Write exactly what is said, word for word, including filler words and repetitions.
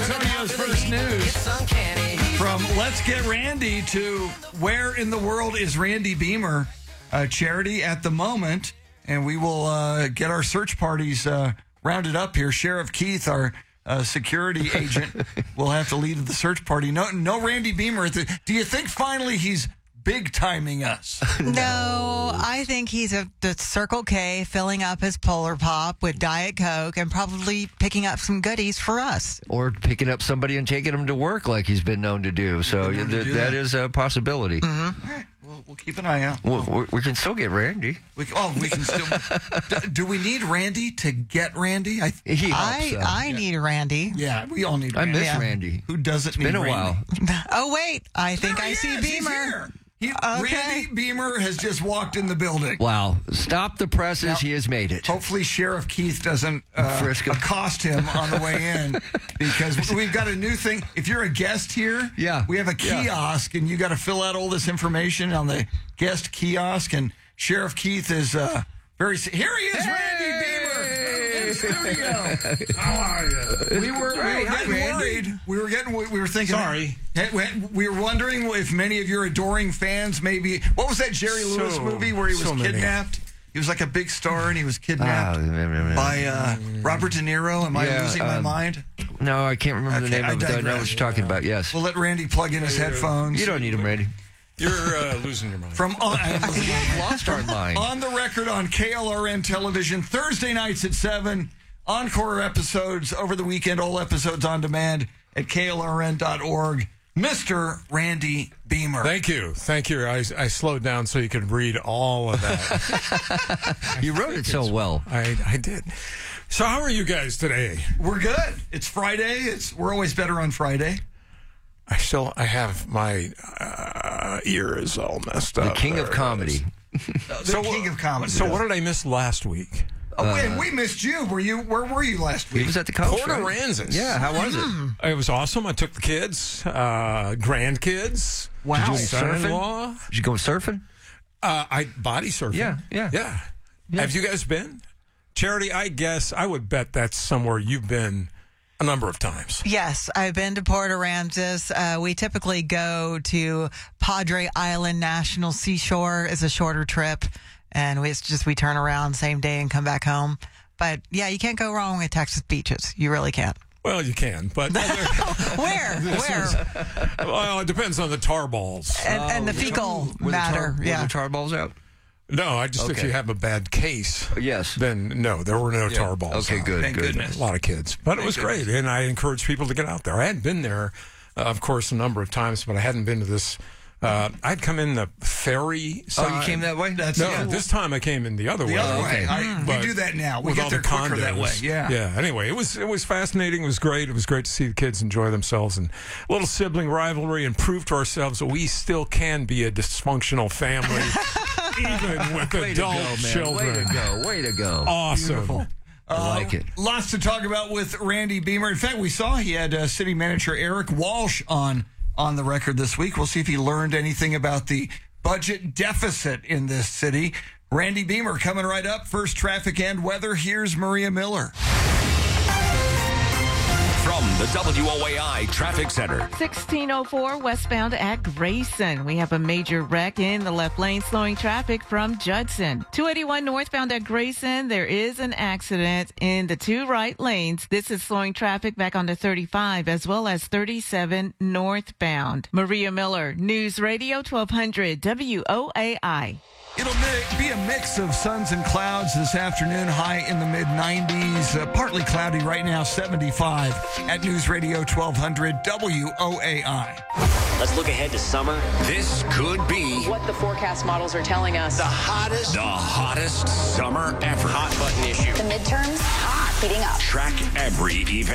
Antonio's first news. From Let's Get Randy to where in the world is Randy Beamer? Uh, Charity at the moment. And we will uh, get our search parties uh, rounded up here. Sheriff Keith, our uh, security agent, will have to lead the search party. No, no Randy Beamer. At the, do you think finally he's big timing us? No, I think he's at the Circle K filling up his Polar Pop with Diet Coke and probably picking up some goodies for us. Or picking up somebody and taking them to work like he's been known to do. So th- to do that that. is a possibility. Mm-hmm. All right, we'll, we'll keep an eye out. Well, we, we can still get Randy. We, oh, we can still. do, do we need Randy to get Randy? I, He helps, I uh, I yeah. need Randy. yeah, we all need I Randy. miss Yeah. Randy. Who doesn't It's need been a Randy? while. Oh, wait. I think There I he see is. He's Beamer. here. He, Okay. Randy Beamer has just walked in the building. Wow. Stop the presses. Now- he has made it. Hopefully, Sheriff Keith doesn't uh, Frisk him. accost him on the way in, because we've got a new thing. If you're a guest here, Yeah. we have a Yeah. kiosk, and you got to fill out all this information on the guest kiosk. And Sheriff Keith is uh, very. Here he is, Randy Beamer, in studio. How are you? We were, we were Right. Hi, getting Randy. worried. We were getting. We were thinking. Sorry. Hey, we- We were wondering if many of your adoring fans maybe. What was that Jerry Lewis So- movie where he was so many. kidnapped? He was like a big star and he was Ah, kidnapped mm, by uh, Robert De Niro. Am I Yeah, losing my um, mind? no, I can't remember Okay, the name I of it. I know digress. what you're talking about. Yes. We'll let Randy plug in his headphones. You don't need him, Randy. You're uh, losing your mind. From on, Lost our mind. on the record on K L R N television, Thursday nights at seven. Encore episodes over the weekend, all episodes on demand at K L R N dot org. Mister Randy Beamer. Thank you. Thank you. I, I slowed down so you could read all of that. You wrote it so well. I, I did. So how are you guys today? We're good. It's Friday. It's we're always better on Friday. I still I have my uh, ears all messed The up. king of There it comedy. is. The king of comedy. So what did I miss last week? Oh, and we missed you. Were you? Where were you last He week? was at the coast. Port right? Aransas. Yeah, how was it? It was awesome. I took the kids, uh, grandkids, Wow. Did you do any son-in-law. surfing? Did you go surfing? Uh, I body surfing. Yeah, yeah. yeah, Have you guys been? Charity, I guess I would bet that's somewhere you've been a number of times. Yes, I've been to Port Aransas. Uh, we typically go to Padre Island National Seashore. It's a shorter trip, and we, it's just we turn around same day and come back home. But yeah, you can't go wrong with Texas beaches. You really can't. Well, you can, but Where? Where? well, it depends on the tar balls. And, and the fecal Were the matter. tar, yeah. Were the tar balls out? No, I just if Okay. you have a bad case, Yes. then no, there were no tar balls. Okay, out. good, Thank good. goodness. A lot of kids, but it was great, and I encourage people to get out there. I hadn't been there, uh, of course, a number of times, but I hadn't been to this. Uh, I'd come in the ferry side. Oh, you came that way? That's No, yeah. this time I came in the other the way. other okay. way. I, we But do that now. We with get all there the quicker condos. that way. Yeah. Yeah. Anyway, it was it was fascinating. It was great. It was great to see the kids enjoy themselves and a little sibling rivalry and prove to ourselves that we still can be a dysfunctional family, even with Way to go, adult man. children. Way to go. Way to go. Awesome. Beautiful. I like it. Lots to talk about with Randy Beamer. In fact, we saw he had uh, city manager Eric Walsh on on the record this week. We'll see if he learned anything about the budget deficit in this city. Randy Beamer coming right up. First traffic and weather. Here's Maria Miller. From the W O A I Traffic Center. sixteen oh four westbound at Grayson. We have a major wreck in the left lane slowing traffic from Judson. two eighty-one northbound at Grayson. There is an accident in the two right lanes. This is slowing traffic back onto thirty-five as well as thirty-seven northbound. Maria Miller, News Radio twelve hundred W O A I. It'll be a mix of suns and clouds this afternoon, high in the mid nineties. Uh, partly cloudy right now, seventy-five at News Radio twelve hundred W O A I. Let's look ahead to summer. This could be What the forecast models are telling us. the hottest, the hottest summer ever. Hot button issue. The midterms, hot, heating up. Track every event.